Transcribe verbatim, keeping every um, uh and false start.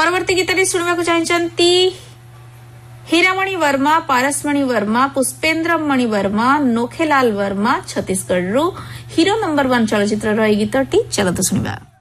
परवर्ती गीतटी शुणा चाहती हीरामणि वर्मा, पारसमणि वर्मा, पुष्पेन्द्र मणि Verma, Nokhelal Verma Chhattisgarh hero number one चलचित्र गीतटी चलत शुणा।